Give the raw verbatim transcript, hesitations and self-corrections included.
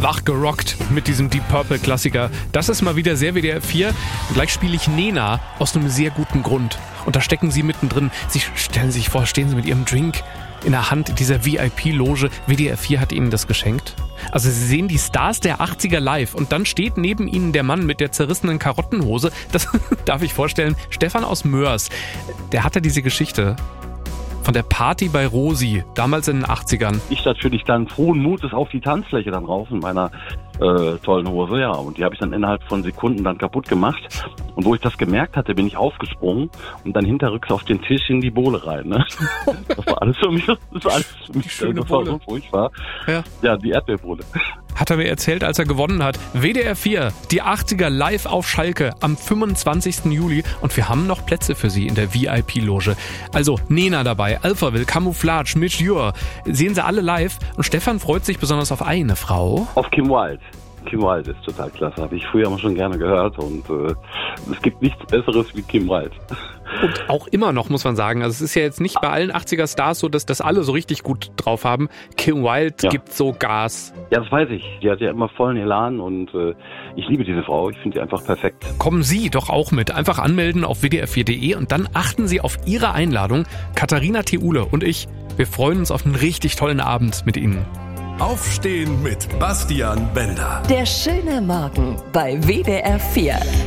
wach gerockt mit diesem Deep Purple Klassiker. Das ist mal wieder sehr W D R vier. Und gleich spiele ich Nena aus einem sehr guten Grund. Und da stecken Sie mittendrin. Sie stellen sich vor, stehen Sie mit Ihrem Drink in der Hand in dieser V I P-Loge. W D R vier hat Ihnen das geschenkt. Also Sie sehen die Stars der achtziger live und dann steht neben Ihnen der Mann mit der zerrissenen Karottenhose. Das darf ich vorstellen. Stefan aus Mörs. Der hatte diese Geschichte von der Party bei Rosi, damals in den achtzigern. Ich natürlich dann frohen Mutes auf die Tanzfläche dann rauf in meiner äh, tollen Hose, ja. Und die habe ich dann innerhalb von Sekunden dann kaputt gemacht. Und wo ich das gemerkt hatte, bin ich aufgesprungen und dann hinterrücks auf den Tisch in die Bohle rein. Ne? Das war alles für mich, das war alles für mich, schöne das war Bohle. so furchtbar. Ja. Ja, die Erdbeerbohle. Hat er mir erzählt, als er gewonnen hat. W D R vier, die achtziger live auf Schalke am fünfundzwanzigsten Juli. Und wir haben noch Plätze für Sie in der V I P-Loge. Also Nena dabei, Alphaville, Camouflage, Mitch Ure. Sehen Sie alle live. Und Stefan freut sich besonders auf eine Frau. Auf Kim Wilde. Kim Wilde ist total klasse, habe ich früher immer schon gerne gehört. Und äh, es gibt nichts Besseres wie Kim Wilde. Und auch immer noch, muss man sagen. Also es ist ja jetzt nicht bei allen achtziger-Stars so, dass das alle so richtig gut drauf haben. Kim Wilde Ja. gibt so Gas. Ja, das weiß ich. Die hat ja immer vollen Elan und äh, ich liebe diese Frau. Ich finde sie einfach perfekt. Kommen Sie doch auch mit. Einfach anmelden auf w d r vier punkt de und dann achten Sie auf Ihre Einladung. Katharina Theule und ich, wir freuen uns auf einen richtig tollen Abend mit Ihnen. Aufstehen mit Bastian Bender. Der schöne Morgen bei W D R vier.